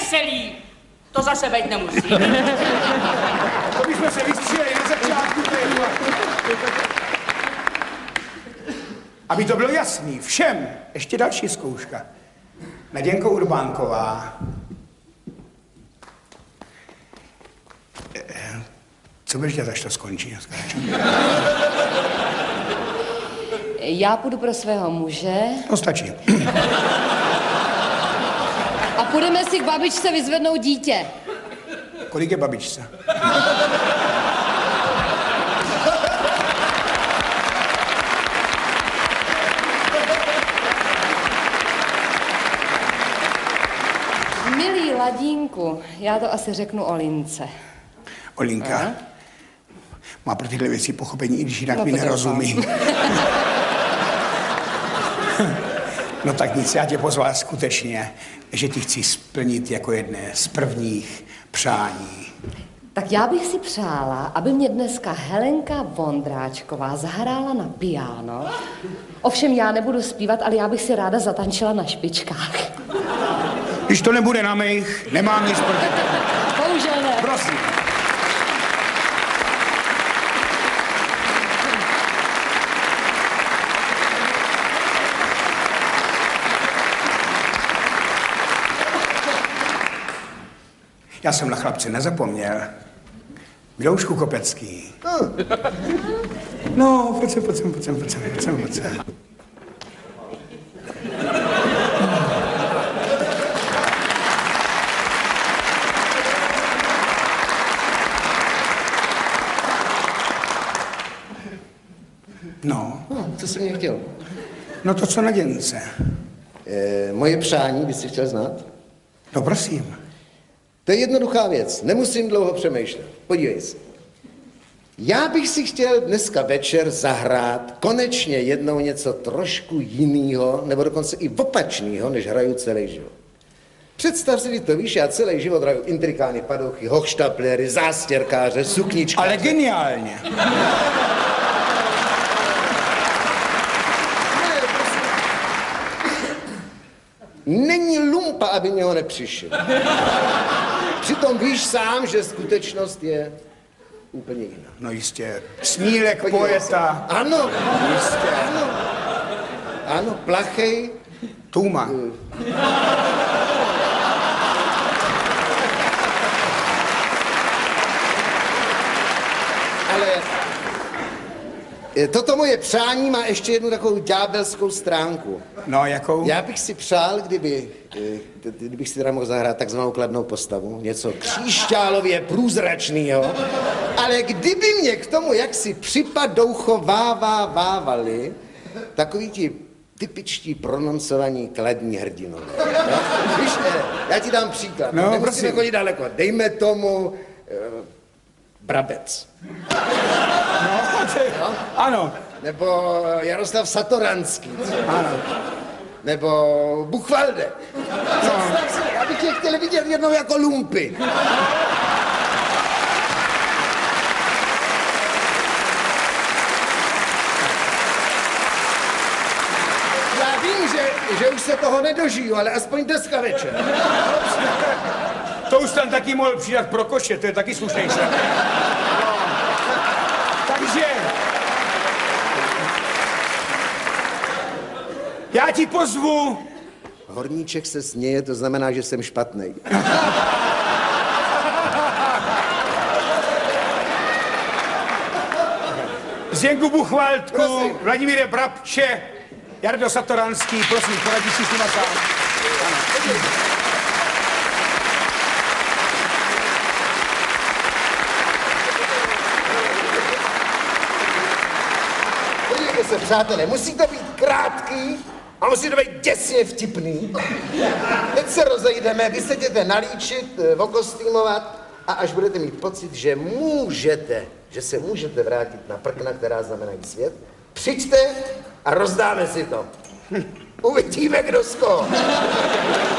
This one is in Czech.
veselý. To zase být nemusí. To bychom se vystříleli na začátku. Aby to bylo jasný, všem, ještě další zkouška. Naděnko Urbánková. Co budeš dělat, až to skončí? Já půjdu pro svého muže. No stačí. A půjdeme si k babičce vyzvednout dítě. Kolik je babičce? Milý Ladínku, já to asi řeknu Olince. Olinka? Má pro tyhle věci pochopení, i když jinak mi nerozumí. No tak nic, já tě pozval skutečně, že ti chci splnit jako jedné z prvních přání. Tak já bych si přála, aby mě dneska Helenka Vondráčková zahrála na piano. Ovšem já nebudu zpívat, ale já bych si ráda zatančila na špičkách. Když to nebude na mých, nemám nic proti tomu. Bohužel ne. Prosím. Já jsem na chlapce nezapomněl. Miloušku Kopecký. No, pojď sem. No. Co jsi mě chtěl? No to, co na děnce. Moje přání bys si chtěl znát? No prosím. To je jednoduchá věc, nemusím dlouho přemýšlet. Podívej se. Já bych si chtěl dneska večer zahrát konečně jednou něco trošku jinýho, nebo dokonce i opačného, než hraju celý život. Představ si, když to víš, já celý život hraju intrikány, padouchy, hochštaplery, zástěrkáře, sukničkáře. Ale geniálně. Není lumpa, aby mě ho nepřišel. Přitom víš sám, že skutečnost je úplně jiná. No jistě. Snílek poeta. Ano. Jistě. Ano, plachej. Tuma. Ale toto moje přání má ještě jednu takovou ďábelskou stránku. No, jakou? Já bych si přál, kdybych si teda mohl zahrát takzvanou kladnou postavu, něco kříšťálově průzračného, ale kdyby mě k tomu jaksi připadouchovávávali takový ti typičtí prononcovaní kladní hrdinové. Víš, já ti dám příklad, no, nemusíme chodit daleko, dejme tomu Brabec. No, ano. Nebo Jaroslav Satoranský. Ano. Nebo Buchwalde. No. Já bych je chtěl vidět jednou jako lumpy. Já vím, že už se toho nedožiju, ale aspoň dneska večer. To už tam taky mohl přidat pro koše, to je taky slušný šlap. Takže... Já ti pozvu... Horníček se směje, to znamená, že jsem špatnej. Zdenku Buchwaldku, Vladimíre Brabče, Jardo Satoranský, prosím, poradí si s nima sám. Podívejte se, přátelé, musí to být krátký a musí to být děsně vtipný. Teď se rozejdeme, vy se jděte nalíčit, okostýmovat a až budete mít pocit, že se můžete vrátit na prkna, která znamenají svět, přijďte a rozdáme si to. Uvidíme, kdo z koho.